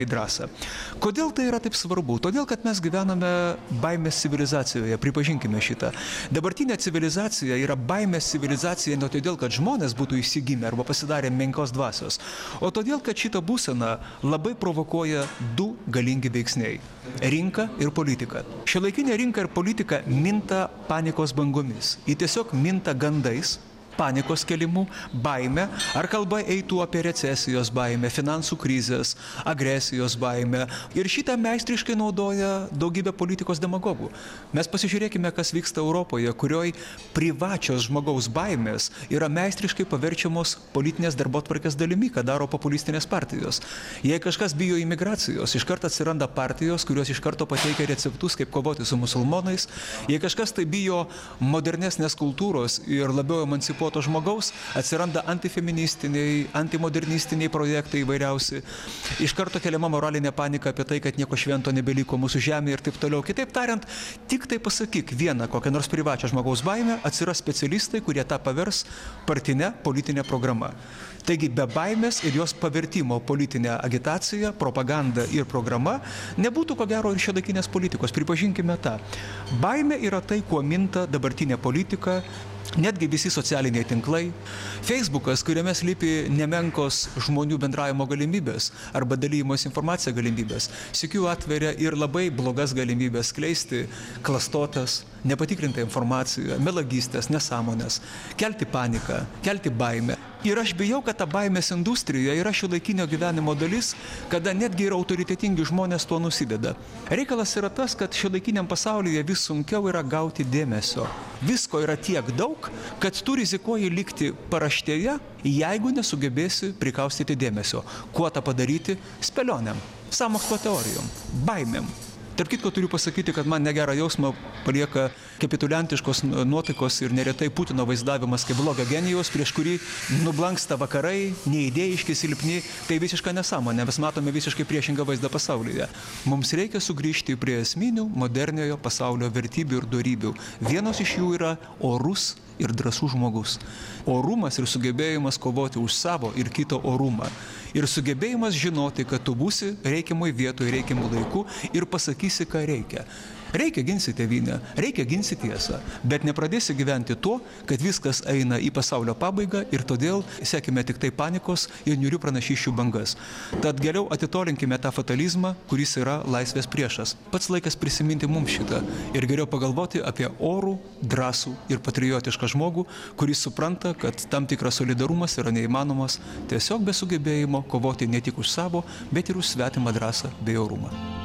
drąsą. Kodėl tai yra taip svarbu? Todėl, kad mes gyvename baimės civilizacijoje, pripažinkime šitą. Dabartinė civilizacija yra baimės civilizacija ne todėl, kad žmonės būtų įsigimę arba pasidarę menkos dvasios, o todėl, kad šitą būseną labai provokuoja du galingi veiksniai – rinka ir politika. Šiuolaikinė rinka ir politika minta panikos bangomis. Ji tiesiog minta gandais, panikos kelimu, baime, ar kalba eitų apie recesijos baimę, finansų krizės, agresijos baimę. Ir šitą meistriškai naudoja daugybė politikos demagogų. Mes pasižiūrėkime, kas vyksta Europoje, kurioj privačios žmogaus baimės yra meistriškai paverčiamos politinės darbotvarkės dalimi, ką daro populistinės partijos. Jei kažkas bijo imigracijos, iš karto atsiranda partijos, kurios iš karto pateikia receptus, kaip kovoti su musulmonais. Jei kažkas tai bijo modernesnės kultūros ir labiau emancipuoto žmogaus, atsiranda antifeministiniai, antimodernistiniai projektai įvairiausi. Iš karto keliama moralinė panika apie tai, kad nieko švento nebeliko mūsų žemėje ir taip toliau. Kitaip tariant, tik tai pasakyk vieną kokią nors privačią žmogaus baimę, atsiras specialistai, kurie tą pavers partinę politinę programą. Taigi be baimės ir jos pavertimo politinė agitacija, propaganda ir programa nebūtų ko gero ir šiuolaikinės politikos. Pripažinkime tą. Baimė yra tai, kuo minta dabartinė politika, netgi visi socialiniai tinklai. Facebookas, kuriame slypi nemenkos žmonių bendravimo galimybės arba dalyjimos informacija galimybės, sykiu atveria ir labai blogas galimybės skleisti klastotas, nepatikrintą informaciją, melagystės, nesąmonės, kelti paniką, kelti baimę. Ir aš bijau, kad ta baimės industrija yra šiuolaikinio gyvenimo dalis, kada netgi ir autoritetingi žmonės tuo nusideda. Reikalas yra tas, kad šiuolaikiniam pasaulyje vis sunkiau yra gauti dėmesio. Visko yra tiek daug, kad tu rizikuoji likti paraštėje, jeigu nesugebėsi prikaustyti dėmesio. Kuo tą padaryti? Spėlionėm, sąmokslo teorijom, baimėm. Tarp kitko turiu pasakyti, kad man negerą jausmą palieka kapituliantiškos nuotaikos ir neretai Putino vaizdavimas kaip blogio genijaus, prieš kurį nublanksta vakarai, neidėjiški, silpni. Tai visiška nesąmonė, mes matome visiškai priešingą vaizdą pasaulyje. Mums reikia sugrįžti prie esminių moderniojo pasaulio vertybių ir dorybių. Vienos iš jų yra orus ir drąsus žmogus. Orumas ir sugebėjimas kovoti už savo ir kito orumą. Ir sugebėjimas žinoti, kad tu būsi reikiamoj vietoje, reikiamų laikų ir pasakysi, ką reikia. Reikia ginsi tėvynę, reikia ginsi tiesą, bet nepradėsi gyventi tuo, kad viskas eina į pasaulio pabaigą ir todėl sekime tik tai panikos ir niūrių pranašysčių bangas. Tad geriau atitolinkime tą fatalizmą, kuris yra laisvės priešas. Pats laikas prisiminti mums šitą ir geriau pagalvoti apie orų, drąsų ir patriotišką žmogų, kuris supranta, kad tam tikras solidarumas yra neįmanomas tiesiog be sugebėjimo kovoti ne tik už savo, bet ir už svetimą drąsą bei orumą.